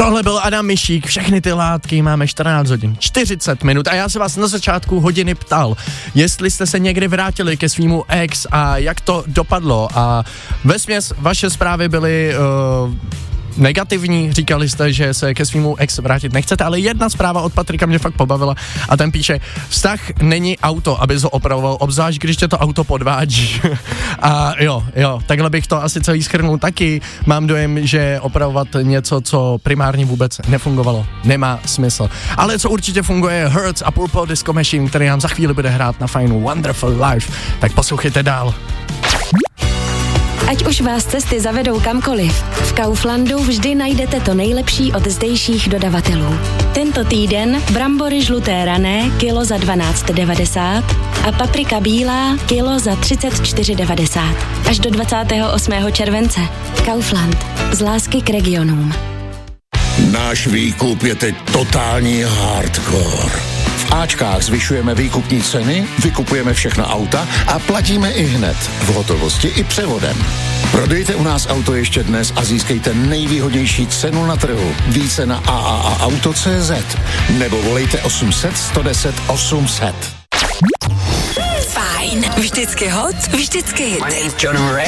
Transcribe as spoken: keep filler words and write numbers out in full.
Tohle byl Adam Mišík, všechny ty látky, máme čtrnáct hodin, čtyřicet minut a já se vás na začátku hodiny ptal, jestli jste se někdy vrátili ke svýmu ex a jak to dopadlo a vesměs vaše zprávy byly uh, negativní, říkali jste, že se ke svýmu ex vrátit nechcete, ale jedna zpráva od Patrika mě fakt pobavila a ten píše, vztah není auto, aby ho opravoval, obzvlášť když tě to auto podvádí. A jo, jo, takhle bych to asi celý shrnul taky. Mám dojem, že opravovat něco, co primárně vůbec nefungovalo, nemá smysl. Ale co určitě funguje, Hurts a Purple Disco Machine, který nám za chvíli bude hrát na fajnu Wonderful Life, tak poslouchejte dál. Ať už vás cesty zavedou kamkoliv, v Kauflandu vždy najdete to nejlepší od zdejších dodavatelů. Tento týden brambory žluté rané kilo za dvanáct devadesát a paprika bílá kilo za třicet čtyři devadesát. Až do dvacátého osmého července. Kaufland. Z lásky k regionům. Náš výkup je teď totální hardcore. V Ačkách zvyšujeme výkupní ceny, vykupujeme všechna auta a platíme i hned, v hotovosti i převodem. Prodejte u nás auto ještě dnes a získejte nejvýhodnější cenu na trhu. Více na a a a auto tečka cé zet nebo volejte osm set, sto deset, osm set. Fajn, vždycky hot, vždycky hity.